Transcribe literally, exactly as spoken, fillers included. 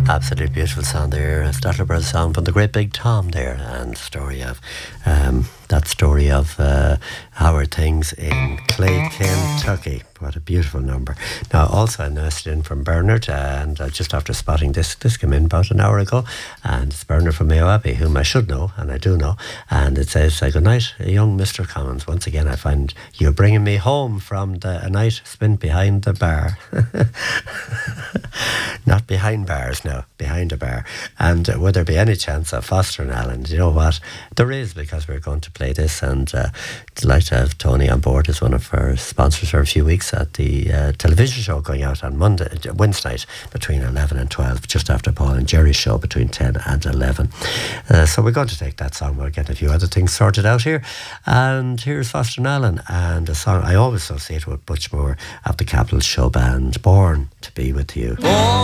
Absolutely beautiful sound there. A Statler Brothers song from the Great Big Tom there, and story of um, that story of uh, how are things in Clay, Kentucky. What a beautiful number. Now, also I noticed in from Bernard, and uh, just after spotting this, this came in about an hour ago, and it's Bernard from Mayo Abbey, whom I should know, and I do know, and it says, uh, good night, young Mister Commons. Once again, I find you're bringing me home from the, a night spent behind the bar. Not behind bars now, behind a bar. And uh, would there be any chance of fostering Alan? You know what? There is, because we're going to play this, and uh, delighted to have Tony on board as one of our sponsors for a few weeks at the uh, television show going out on Monday, Wednesday night between eleven and twelve, just after Paul and Jerry's show between ten and eleven. Uh, so we're going to take that song. We'll get a few other things sorted out here. And here's Foster Allen, and a song I always associate with Butch Moore of the Capital Show Band, Born to Be With You.